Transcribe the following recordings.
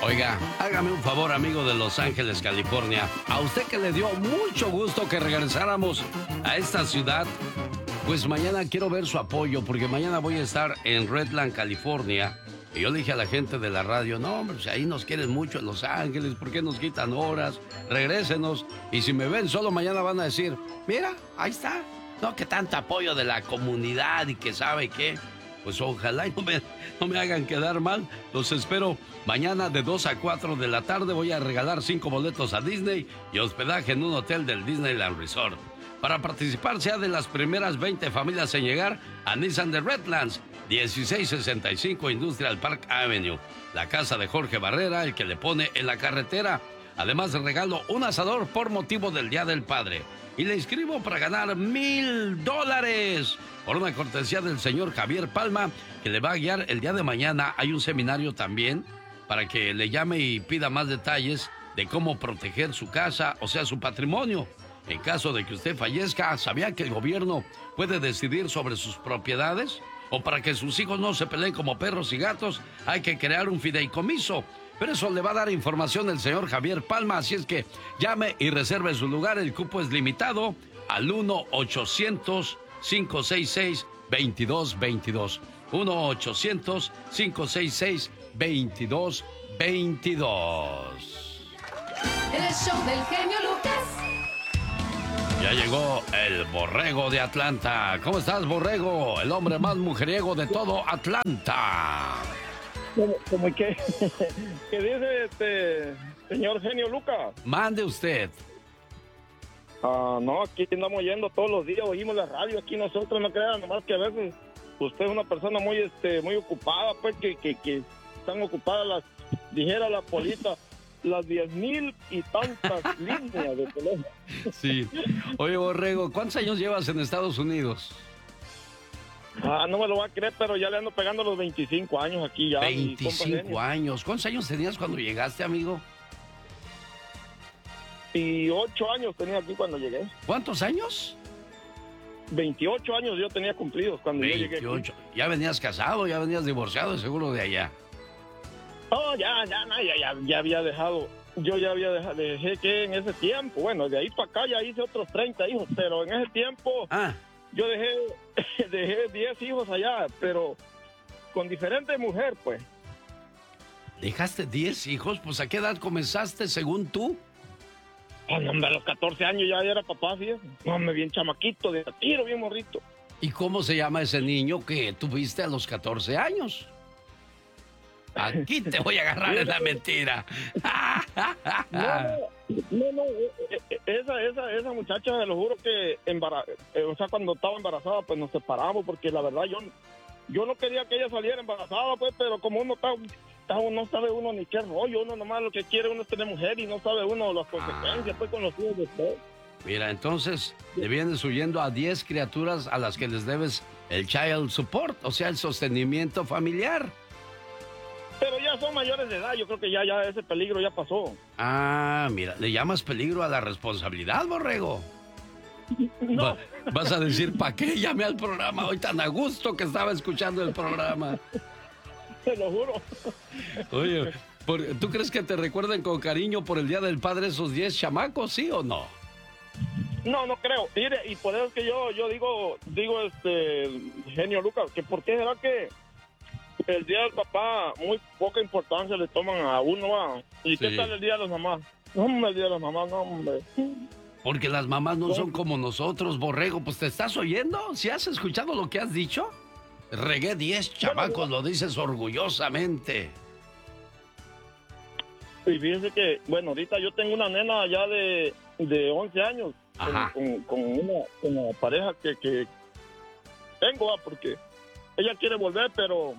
Oiga, hágame un favor, amigo de Los Ángeles, California. A usted que le dio mucho gusto que regresáramos a esta ciudad, pues mañana quiero ver su apoyo, porque mañana voy a estar en Redland, California. Y yo le dije a la gente de la radio, no, hombre, pues ahí nos quieren mucho en Los Ángeles, ¿por qué nos quitan horas? Regrésenos. Y si me ven solo, mañana van a decir, mira, ahí está. No, que tanto apoyo de la comunidad y que sabe qué. Pues ojalá y no me hagan quedar mal. Los espero mañana de 2 a 4 de la tarde. Voy a regalar 5 boletos a Disney y hospedaje en un hotel del Disneyland Resort. Para participar, sea de las primeras 20 familias en llegar a Nissan de Redlands, 1665 Industrial Park Avenue. La casa de Jorge Barrera, el que le pone en la carretera. Además, regalo un asador por motivo del Día del Padre. Y le inscribo para ganar $1,000 por una cortesía del señor Javier Palma, que le va a guiar el día de mañana. Hay un seminario también para que le llame y pida más detalles de cómo proteger su casa, o sea, su patrimonio. En caso de que usted fallezca, ¿sabía que el gobierno puede decidir sobre sus propiedades? O para que sus hijos no se peleen como perros y gatos, hay que crear un fideicomiso. Pero eso le va a dar información el señor Javier Palma, así es que llame y reserve su lugar. El cupo es limitado al 1-800-566-2222. 1-800-566-2222. El show del genio Lucas. Ya llegó el Borrego de Atlanta. ¿Cómo estás, Borrego? El hombre más mujeriego de todo Atlanta. ¿Cómo que? ¿Qué dice señor genio Lucas? Mande usted. No, aquí andamos yendo todos los días, oímos la radio aquí nosotros, no crean, nomás que a veces usted es una persona muy muy ocupada, pues que están ocupadas dijera la Polita, las 10,000 y tantas líneas de teléfono. Sí. Oye, Borrego, ¿cuántos años llevas en Estados Unidos? No me lo va a creer, pero ya le ando pegando los 25 años aquí ya. 25 años. ¿Cuántos años tenías cuando llegaste, amigo? Y 8 años tenía aquí cuando llegué. ¿Cuántos años? 28 años yo tenía cumplidos cuando yo llegué aquí. ¿Ya venías casado, ya venías divorciado, seguro de allá? Oh, ya había dejado. Yo ya había dejado, dejé que en ese tiempo, bueno, de ahí para acá ya hice otros 30 hijos, pero en ese tiempo yo dejé 10 hijos allá, pero con diferente mujer, pues. ¿Dejaste 10 hijos? Pues ¿a qué edad comenzaste, según tú? No, hombre, a los 14 años ya era papá, fíjate. No, hombre, bien chamaquito, de tiro, bien morrito. ¿Y cómo se llama ese niño que tuviste a los 14 años? Aquí te voy a agarrar en la mentira. No, esa muchacha, te lo juro que o sea, cuando estaba embarazada, pues nos separamos, porque la verdad yo no quería que ella saliera embarazada, pues, pero como uno no sabe uno ni qué rollo, uno nomás lo que quiere uno es tener mujer y no sabe uno las consecuencias, pues, con los hijos de usted. Mira, entonces le vienes huyendo a 10 criaturas a las que les debes el child support, o sea, el sostenimiento familiar. Pero ya son mayores de edad, yo creo que ya ese peligro ya pasó. Mira, ¿le llamas peligro a la responsabilidad, Borrego? No. Vas a decir, ¿para qué llamé al programa hoy tan a gusto que estaba escuchando el programa? Te lo juro. Oye, ¿tú crees que te recuerden con cariño por el Día del Padre esos 10 chamacos, sí o no? No creo. Mire, y por eso es que yo digo, genio Lucas, que por qué será que el Día del Papá muy poca importancia le toman a uno, ¿va? ¿Y qué tal el Día de las Mamás? No, el Día de las Mamás, no, hombre. Porque las mamás no son como nosotros, Borrego. Pues, ¿te estás oyendo? ¿Sí has escuchado lo que has dicho? Regué 10 chamacos, lo dices orgullosamente. Y fíjense que, bueno, ahorita yo tengo una nena ya de 11 años. Con una pareja que tengo, porque ella quiere volver, pero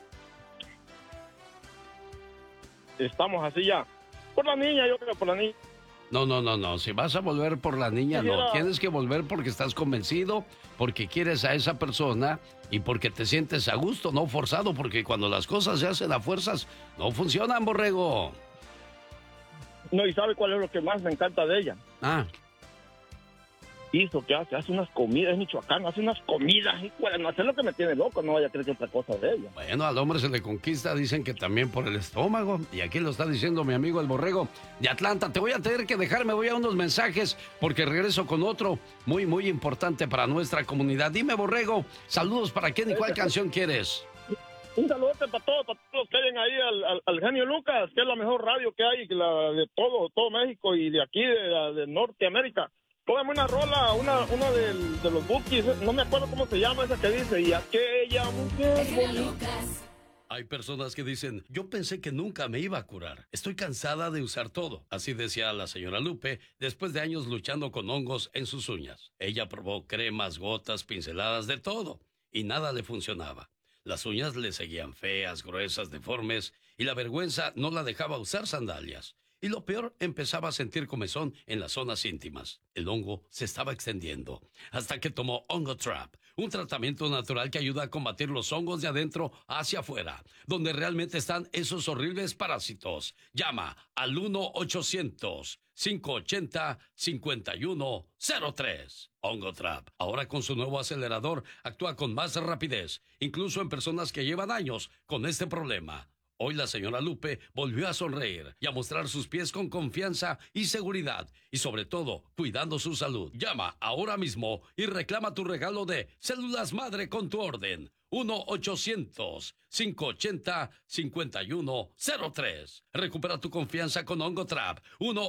estamos así ya. Por la niña, yo creo, por la niña. No. Si vas a volver por la niña, no. Tienes que volver porque estás convencido, porque quieres a esa persona y porque te sientes a gusto, no forzado, porque cuando las cosas se hacen a fuerzas, no funcionan, Borrego. No, y ¿sabe cuál es lo que más me encanta de ella? hizo, que hace unas comidas, es Michoacán, hace unas comidas, y bueno, no sé lo que me tiene loco, no vaya a creer que otra cosa de ella. Bueno, al hombre se le conquista, dicen que también por el estómago, y aquí lo está diciendo mi amigo el Borrego de Atlanta. Te voy a tener que dejar, me voy a unos mensajes, porque regreso con otro muy, muy importante para nuestra comunidad. Dime, Borrego, saludos para quién y cuál canción quieres. Un saludote para todos los que hayan ahí al Genio Lucas, que es la mejor radio que hay, la de todo México y de aquí, de Norteamérica. Póngame una rola, una de los Bukis, no me acuerdo cómo se llama esa que dice, y aquella mujer bonita. Hay personas que dicen, yo pensé que nunca me iba a curar. Estoy cansada de usar todo. Así decía la señora Lupe, después de años luchando con hongos en sus uñas. Ella probó cremas, gotas, pinceladas, de todo, y nada le funcionaba. Las uñas le seguían feas, gruesas, deformes, y la vergüenza no la dejaba usar sandalias. Y lo peor, empezaba a sentir comezón en las zonas íntimas. El hongo se estaba extendiendo, hasta que tomó Hongo Trap, un tratamiento natural que ayuda a combatir los hongos de adentro hacia afuera, donde realmente están esos horribles parásitos. Llama al 1-800-580-5103. Hongo Trap, ahora con su nuevo acelerador, actúa con más rapidez, incluso en personas que llevan años con este problema. Hoy la señora Lupe volvió a sonreír y a mostrar sus pies con confianza y seguridad, y sobre todo, cuidando su salud. Llama ahora mismo y reclama tu regalo de Células Madre con tu orden. 1-800-580-5103. Recupera tu confianza con Hongo Trap.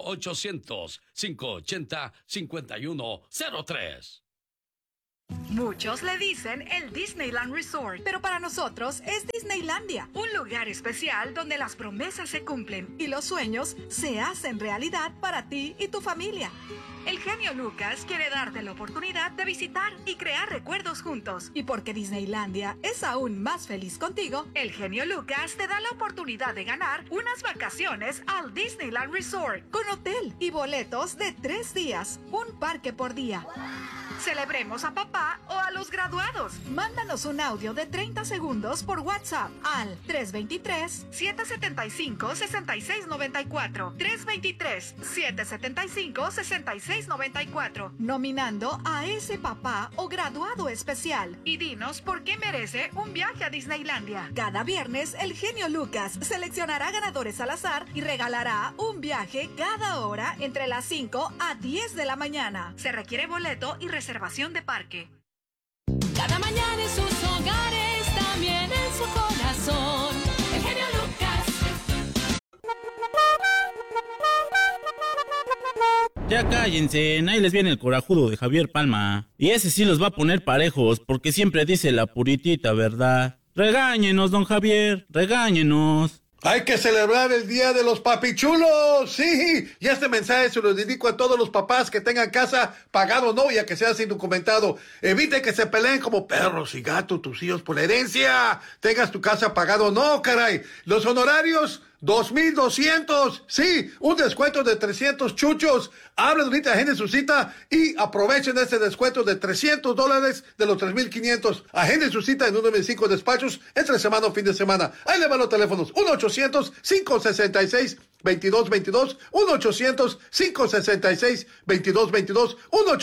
1-800-580-5103. Muchos le dicen el Disneyland Resort, pero para nosotros es Disneylandia, un lugar especial donde las promesas se cumplen y los sueños se hacen realidad para ti y tu familia. El genio Lucas quiere darte la oportunidad de visitar y crear recuerdos juntos. Y porque Disneylandia es aún más feliz contigo, el genio Lucas te da la oportunidad de ganar unas vacaciones al Disneyland Resort, con hotel y boletos de 3 días, un parque por día. Celebremos a papá o a los graduados. Mándanos un audio de 30 segundos por WhatsApp al 323-775-6694. 323-775-6694. Nominando a ese papá o graduado especial. Y dinos por qué merece un viaje a Disneylandia. Cada viernes, el genio Lucas seleccionará ganadores al azar y regalará un viaje cada hora entre las 5 a 10 de la mañana. Se requiere boleto y reservación de parque. Cada mañana en sus hogares, también en su corazón. El genio Lucas. Ya cállense, ahí les viene el corajudo de Javier Palma. Y ese sí los va a poner parejos, porque siempre dice la puritita verdad. Regáñenos, don Javier, regáñenos. Hay que celebrar el Día de los Papichulos, sí, y este mensaje se lo dedico a todos los papás que tengan casa pagado o no, ya que sea sin documentado. Evite que se peleen como perros y gatos tus hijos por la herencia. Tengas tu casa pagado o no, caray. Los honorarios, 2,200, sí, un descuento de 300 chuchos. Hablen ahorita, agenden su cita y aprovechen este descuento de $300 de los 3,500. Agenden su cita en uno de mis 5 despachos entre semana o fin de semana. Ahí le van los teléfonos, 1-800-566-2222, 1-800-566-2222,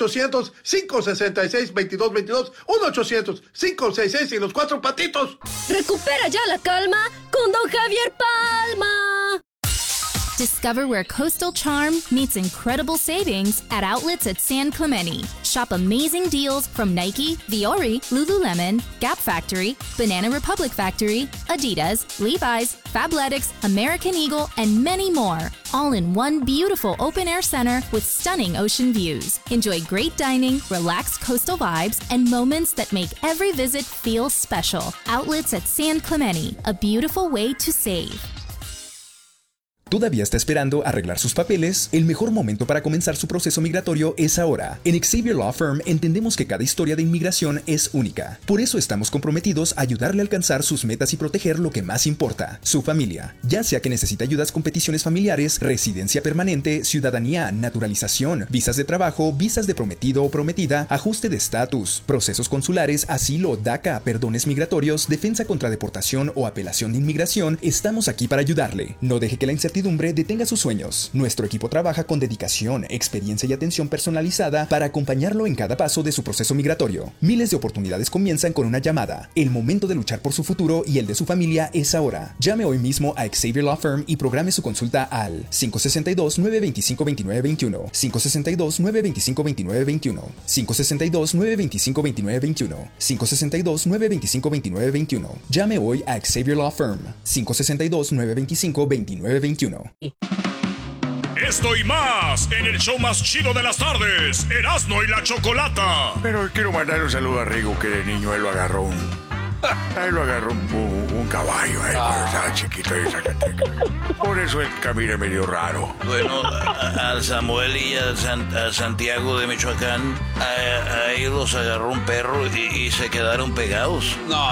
1-800-566-2222, 1-800-566 y los 4 patitos. Recupera ya la calma con don Javier Palma. Discover where coastal charm meets incredible savings at outlets at San Clemente. Shop amazing deals from Nike, Viore, Lululemon, Gap Factory, Banana Republic Factory, Adidas, Levi's, Fabletics, American Eagle, and many more. All in one beautiful open-air center with stunning ocean views. Enjoy great dining, relaxed coastal vibes, and moments that make every visit feel special. Outlets at San Clemente, a beautiful way to save. ¿Todavía está esperando arreglar sus papeles? El mejor momento para comenzar su proceso migratorio es ahora. En Xavier Law Firm entendemos que cada historia de inmigración es única. Por eso estamos comprometidos a ayudarle a alcanzar sus metas y proteger lo que más importa, su familia. Ya sea que necesite ayudas con peticiones familiares, residencia permanente, ciudadanía, naturalización, visas de trabajo, visas de prometido o prometida, ajuste de estatus, procesos consulares, asilo, DACA, perdones migratorios, defensa contra deportación o apelación de inmigración, estamos aquí para ayudarle. No deje que la incertidumbre incertidumbre, detenga sus sueños. Nuestro equipo trabaja con dedicación, experiencia y atención personalizada para acompañarlo en cada paso de su proceso migratorio. Miles de oportunidades comienzan con una llamada. El momento de luchar por su futuro y el de su familia es ahora. Llame hoy mismo a Xavier Law Firm y programe su consulta al 562-925-2921, 562-925-2921, 562-925-2921, 562-925-2921. Llame hoy a Xavier Law Firm, 562-925-2921. Esto y más en el show más chido de las tardes, Erasmo y la Chocolata. Pero quiero mandar un saludo a Rigo, que de niño él lo agarró un caballo cuando estaba chiquito de Zacatecas. Por eso él camina medio raro. Bueno, al Samuel y a Santiago de Michoacán, ahí los agarró un perro y se quedaron pegados. No.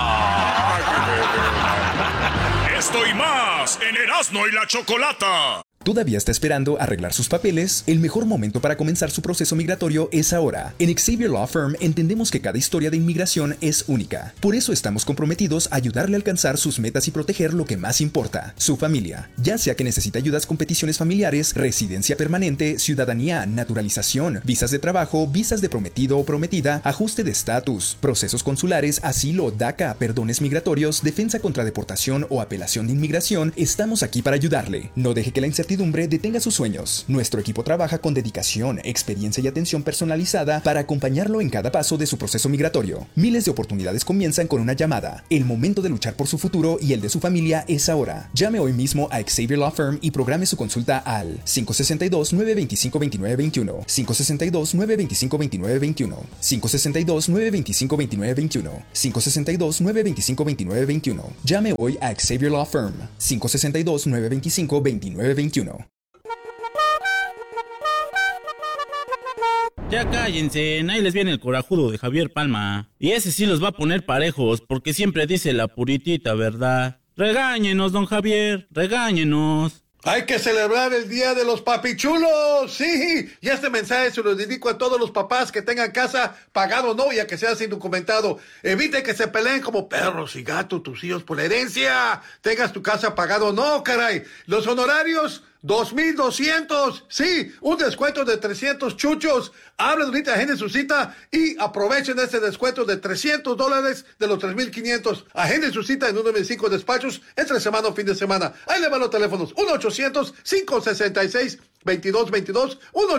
Esto y más en Erasmo y la Chocolata. ¿Todavía está esperando arreglar sus papeles? El mejor momento para comenzar su proceso migratorio es ahora. En Xavier Law Firm entendemos que cada historia de inmigración es única. Por eso estamos comprometidos a ayudarle a alcanzar sus metas y proteger lo que más importa, su familia. Ya sea que necesita ayudas con peticiones familiares, residencia permanente, ciudadanía, naturalización, visas de trabajo, visas de prometido o prometida, ajuste de estatus, procesos consulares, asilo, DACA, perdones migratorios, defensa contra deportación o apelación de inmigración, estamos aquí para ayudarle. No deje que la incertidumbre detenga sus sueños. Nuestro equipo trabaja con dedicación, experiencia y atención personalizada para acompañarlo en cada paso de su proceso migratorio. Miles de oportunidades comienzan con una llamada. El momento de luchar por su futuro y el de su familia es ahora. Llame hoy mismo a Xavier Law Firm y programe su consulta al 562-925-2921, 562-925-2921, 562-925-2921, 562-925-2921. Llame hoy a Xavier Law Firm, 562-925-2921. Ya cállense, ahí les viene el corajudo de Javier Palma. Y ese sí los va a poner parejos, porque siempre dice la puritita verdad. Regáñenos, don Javier, regáñenos. Hay que celebrar el Día de los Papichulos, sí. Y este mensaje se lo dedico a todos los papás que tengan casa pagado o no, ya que seas indocumentado. Evite que se peleen como perros y gatos tus hijos por la herencia. Tengas tu casa pagado o no, caray. Los honorarios, 2,200. Sí, un descuento de 300 chuchos. Hablen ahorita, agenden su cita y aprovechen este descuento de $300 de los 3,500. Agenden su cita en uno de mis 5 despachos entre semana o fin de semana. Ahí le van los teléfonos: 1-800-566-2222,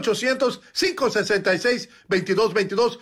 1-800-566-2222,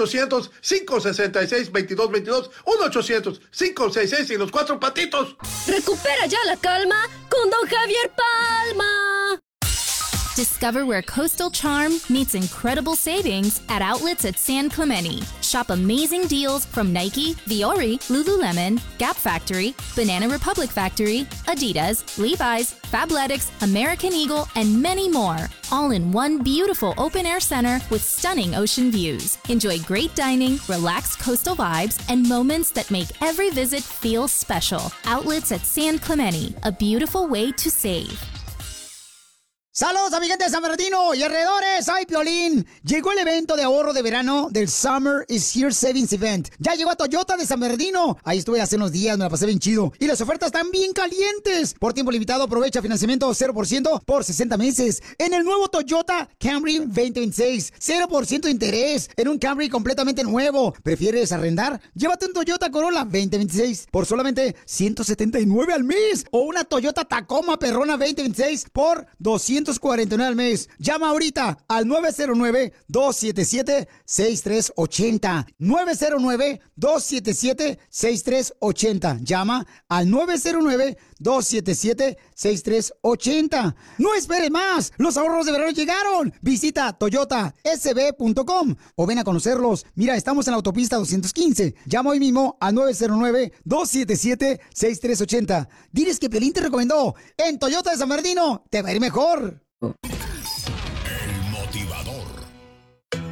1-800-566-2222, 1-800-566 y los 4 patitos. Recupera ya la calma con don Javier Palma. Discover where coastal charm meets incredible savings at outlets at San Clemente. Shop amazing deals from Nike, Viore, Lululemon, Gap Factory, Banana Republic Factory, Adidas, Levi's, Fabletics, American Eagle, and many more. All in one beautiful open-air center with stunning ocean views. Enjoy great dining, relaxed coastal vibes, and moments that make every visit feel special. Outlets at San Clemente, a beautiful way to save. Saludos a mi gente de San Bernardino y alrededores, soy Piolín. Llegó el evento de ahorro de verano del Summer is Here Savings Event. Ya llegó a Toyota de San Bernardino. Ahí estuve hace unos días, me la pasé bien chido. Y las ofertas están bien calientes. Por tiempo limitado, aprovecha financiamiento 0% por 60 meses. En el nuevo Toyota Camry 2026, 0% de interés. En un Camry completamente nuevo. ¿Prefieres arrendar? Llévate un Toyota Corolla 2026 por solamente $179 al mes. O una Toyota Tacoma Perrona 2026 por $249 al mes. Llama ahorita al 909-277-6380. 909-277-6380. Llama al 909-277-6380. No espere más. Los ahorros de verano llegaron. Visita toyotasb.com o ven a conocerlos. Mira, estamos en la autopista 215. Llama hoy mismo al 909-277-6380. Diles que Pelín te recomendó. En Toyota de San Bernardino te va a ir mejor.